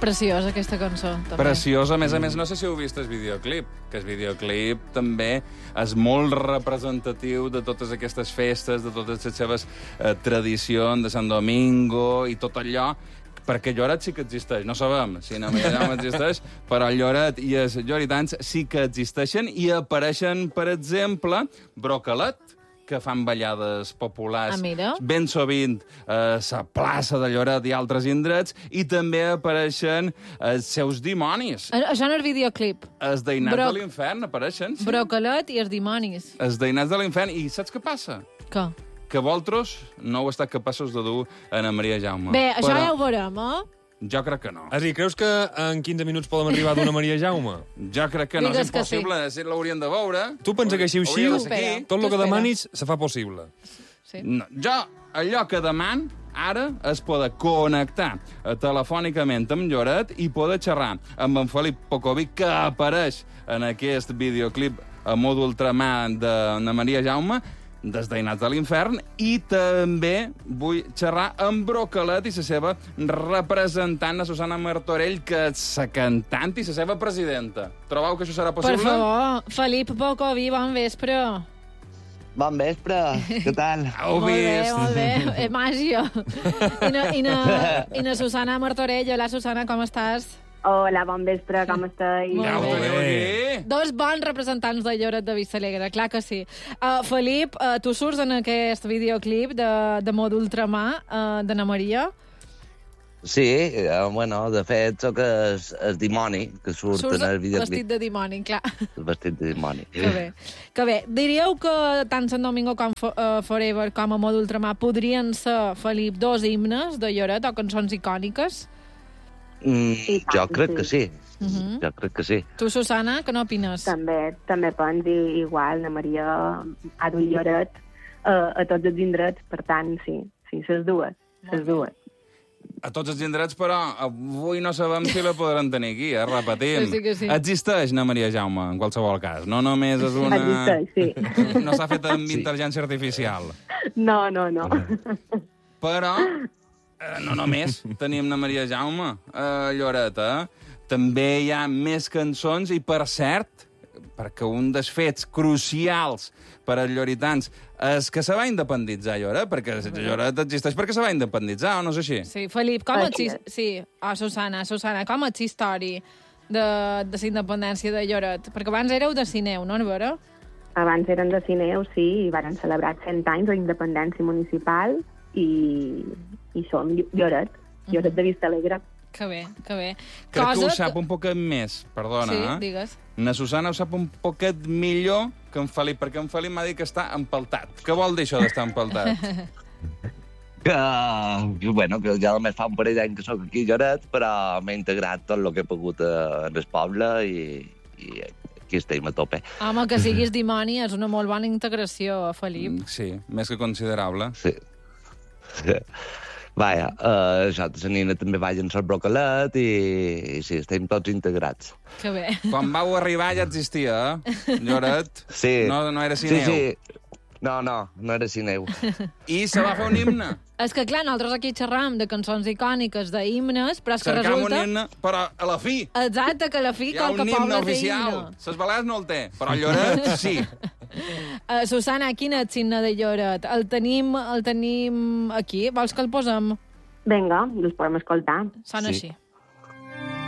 preciosa, aquesta cançó. També. Preciosa. A més, no sé si heu vist el videoclip, que el videoclip també és molt representatiu de totes aquestes festes, de totes les seves tradicions de Sant Domingo i tot allò, perquè Lloret sí que existeix. No sabem si na Maria Jaume existeix, però Lloret i els lloretans sí que existeixen i apareixen, per exemple, Brocalet, que fan ballades populars ben sovint a la plaça de Lloret i altres indrets, i també apareixen els seus dimonis. Això no és videoclip. Els Deïnats de l'Infern apareixen, sí. Brocalet i els dimonis. Els Deïnats de l'Infern. I saps què passa? Què? Que vosaltres no heu estat capaços de dur a na Maria Jaume. Bé, això ja ho veurem, Jo crec que no. És a dir, creus que en 15 minuts podem arribar a d'una Maria Jaume? Jo crec que no, és impossible. Si l'hauríem de veure... Tu pensa que així, tot el que demanis se fa possible? No, jo, allò que deman, ara es poder connectar telefònicament amb Lloret i poder xerrar amb en Felip Pocovic, que apareix en aquest videoclip a mode ultramar de na Maria Jaume, dels Deïnats de l'Infern, i també vull xerrar amb Brocalet i la seva representant, la Susana Martorell, que és la cantant i la seva presidenta. Trobeu que això serà possible? Per favor, Felip Pocovic, bon vespre. Bon vespre, què tal? Molt bé, màgia. I na Susana Martorell, hola Susana, com estàs? Hola, bon vespre, com estàs? Molt bé. Dos bons representants de Lloret de Vistalegre, clar que sí. Felip, tu surts en aquest videoclip de mode ultramar de na Maria? Sí, bueno, de fet, sóc el dimoni que surt en el videoclip. Vestit de dimoni, clar. Vestit de dimoni. Que bé. Diríeu que tant Sant Domingo com Forever com a mode ultramar podrien ser, Felip, dos himnes de Lloret o cançons icòniques? Jo crec que sí. Jo crec que sí. Tu, Susana, què n'opines? També penso igual. Na Maria ha dut Lloret a tots els indrets, per tant, sí, les dues. A tots els indrets, però avui no sabem si la podran tenir aquí, repetim. Sí. Existeix na Maria Jaume, en qualsevol cas. No només és una... Existeix, sí. No s'ha fet amb intel·ligència artificial. No. Però... no només tenim na Maria Jaume a Lloret, També hi ha més cançons i, per cert, perquè un dels fets crucials per als lloretans és que se va independitzar Lloret, perquè Lloret existeix perquè se va independitzar, o no és així? Sí, Felip, com ets... Sí, Susana, com ets història de la independència de Lloret? Perquè abans éreu de Sineu, no, Vera? Abans eren de Sineu, sí, i varen celebrar 100 anys de independència municipal i som Lloret de Vistalegre. Que bé. Crec que ho sap un poquet més, perdona. Sí, digues. Na Susana ho sap un poquet millor que en Felip, perquè en Felip m'ha dit que està empaltat. Què vol dir això d'estar empaltat? Bueno, que ja només fa un parell d'anys que soc aquí a Lloret, però m'he integrat tot el que he pogut en el poble i aquí estem a tope. Home, que siguis dimoni és una molt bona integració, Felip. Sí, més que considerable. Sí. Vaja, això, la nina també va llençar el Brocalet i sí, estem tots integrats. Que bé. Quan vau arribar ja existia, Lloret? Sí. No era Sineu? Sí. No era Sineu. I se va fer un himne? És que, clar, nosaltres aquí xerram de cançons icòniques, d'himnes, però és que resulta... un himne, però a la fi. Exacte, que a la fi qualque poble té himne. Hi ha un himne oficial. Ses Balears no el té, però Lloret sí. Susana, quin és l'himne de Lloret? El tenim aquí? Vols que el posem? Vinga, els podem escoltar. Sona així.